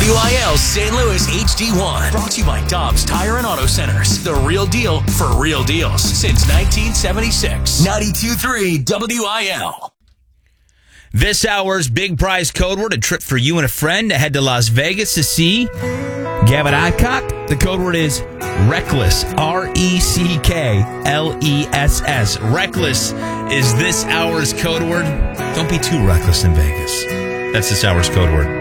WIL St. Louis HD1. Brought to you by Dobbs Tire and Auto Centers. The real deal for real deals since 1976. 92.3 WIL. This hour's big prize code word, a trip for you and a friend to head to Las Vegas to see Gavin Adcock. The code word is Reckless. RECKLESS. Reckless is this hour's code word. Don't be too reckless in Vegas. That's this hour's code word.